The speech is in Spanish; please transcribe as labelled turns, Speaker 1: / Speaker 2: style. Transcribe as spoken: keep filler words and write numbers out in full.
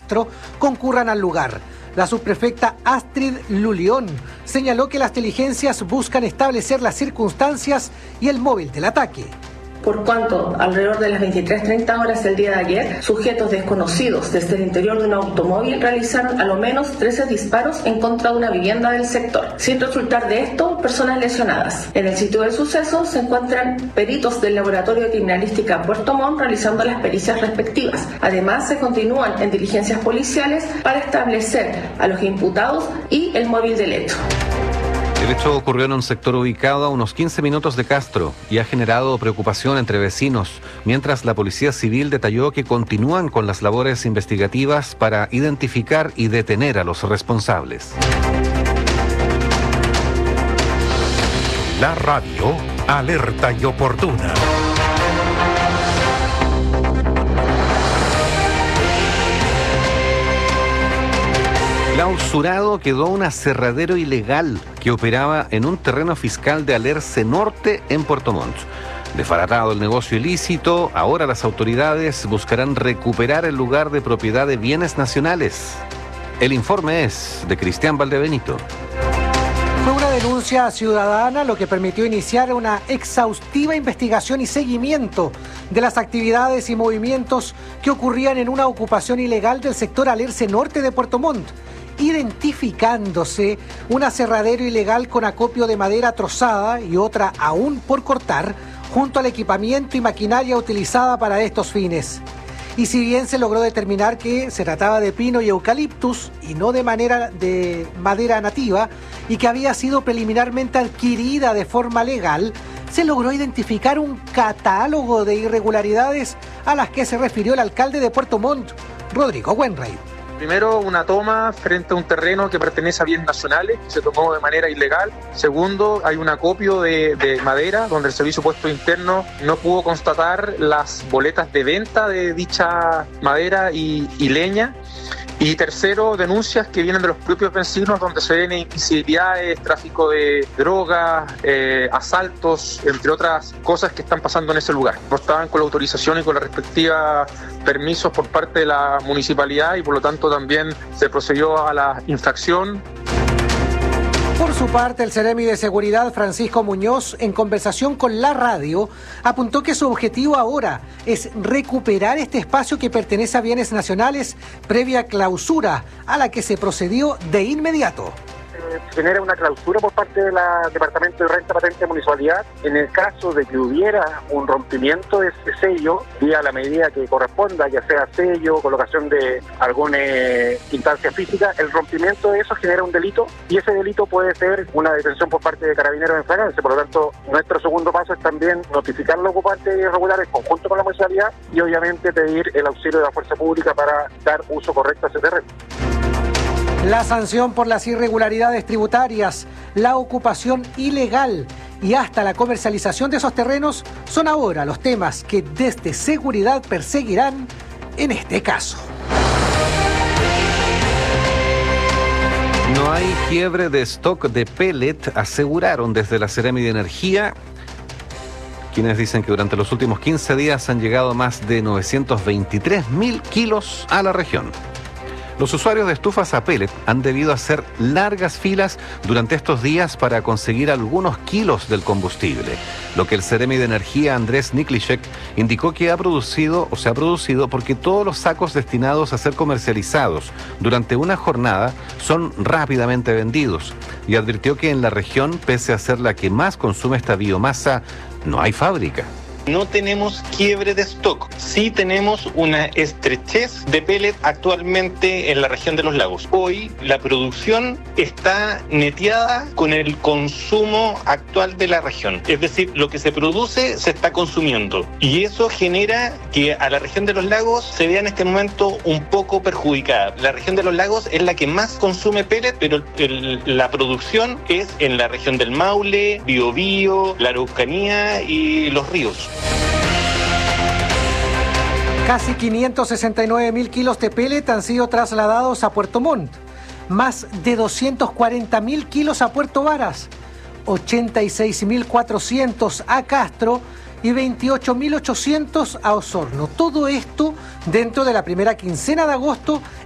Speaker 1: Castro concurran al lugar. La subprefecta Astrid Lulión señaló que las diligencias buscan establecer las circunstancias y el móvil del ataque.
Speaker 2: Por cuanto, alrededor de las veintitrés treinta horas del día de ayer, sujetos desconocidos desde el interior de un automóvil realizaron a lo menos trece disparos en contra de una vivienda del sector, sin resultar de esto personas lesionadas. En el sitio del suceso se encuentran peritos del Laboratorio de Criminalística Puerto Montt realizando las pericias respectivas. Además, se continúan en diligencias policiales para establecer a los imputados y el móvil del hecho.
Speaker 3: El hecho ocurrió en un sector ubicado a unos quince minutos de Castro y ha generado preocupación entre vecinos, mientras la Policía Civil detalló que continúan con las labores investigativas para identificar y detener a los responsables.
Speaker 4: La radio, alerta y oportuna.
Speaker 3: Clausurado quedó un aserradero ilegal que operaba en un terreno fiscal de Alerce Norte en Puerto Montt. Desbaratado el negocio ilícito, ahora las autoridades buscarán recuperar el lugar de propiedad de bienes nacionales. El informe es de Cristian Valdebenito.
Speaker 1: Fue una denuncia ciudadana lo que permitió iniciar una exhaustiva investigación y seguimiento de las actividades y movimientos que ocurrían en una ocupación ilegal del sector Alerce Norte de Puerto Montt, identificándose un aserradero ilegal con acopio de madera trozada y otra aún por cortar, junto al equipamiento y maquinaria utilizada para estos fines. Y si bien se logró determinar que se trataba de pino y eucaliptus y no de, manera de madera nativa y que había sido preliminarmente adquirida de forma legal, se logró identificar un catálogo de irregularidades a las que se refirió el alcalde de Puerto Montt, Rodrigo Wenray.
Speaker 5: Primero, una toma frente a un terreno que pertenece a bienes nacionales, que se tomó de manera ilegal. Segundo, hay un acopio de, de madera, donde el Servicio Puesto Interno no pudo constatar las boletas de venta de dicha madera y, y leña. Y tercero, denuncias que vienen de los propios vecinos, donde se ven incivilidades, tráfico de drogas, eh, asaltos, entre otras cosas que están pasando en ese lugar. No estaban con la autorización y con la respectiva permisos por parte de la municipalidad y por lo tanto también se procedió a la infracción.
Speaker 1: Por su parte, el Seremi de Seguridad, Francisco Muñoz, en conversación con la radio, apuntó que su objetivo ahora es recuperar este espacio que pertenece a bienes nacionales previa clausura, a la que se procedió de inmediato.
Speaker 6: Genera una clausura por parte del Departamento de Renta Patente de Municipalidad. En el caso de que hubiera un rompimiento de ese sello, vía la medida que corresponda, ya sea sello, colocación de alguna eh, instancia física, el rompimiento de eso genera un delito y ese delito puede ser una detención por parte de Carabineros en flagrancia. Por lo tanto, nuestro segundo paso es también notificar a los ocupantes irregulares conjunto con la municipalidad y obviamente pedir el auxilio de la fuerza pública para dar uso correcto a ese terreno.
Speaker 1: La sanción por las irregularidades tributarias, la ocupación ilegal y hasta la comercialización de esos terrenos son ahora los temas que desde seguridad perseguirán en este caso.
Speaker 3: No hay quiebre de stock de pellet, aseguraron desde la Seremi de Energía, quienes dicen que durante los últimos quince días han llegado más de novecientos veintitrés mil kilos a la región. Los usuarios de estufas a pellet han debido hacer largas filas durante estos días para conseguir algunos kilos del combustible, lo que el Seremi de Energía, Andrés Niklichek, indicó que ha producido o se ha producido porque todos los sacos destinados a ser comercializados durante una jornada son rápidamente vendidos, y advirtió que en la región, pese a ser la que más consume esta biomasa, no hay fábrica.
Speaker 7: No tenemos quiebre de stock, sí tenemos una estrechez de pellet actualmente en la región de los lagos. Hoy la producción está neteada con el consumo actual de la región, es decir, lo que se produce se está consumiendo y eso genera que a la región de los lagos se vea en este momento un poco perjudicada. La región de los lagos es la que más consume pellet, pero el, la producción es en la región del Maule, Biobío, la Araucanía y los ríos.
Speaker 1: Casi quinientos sesenta y nueve mil kilos de pellet han sido trasladados a Puerto Montt, más de doscientos cuarenta mil kilos a Puerto Varas, ochenta y seis mil cuatrocientos a Castro y veintiocho mil ochocientos a Osorno. Todo esto dentro de la primera quincena de agosto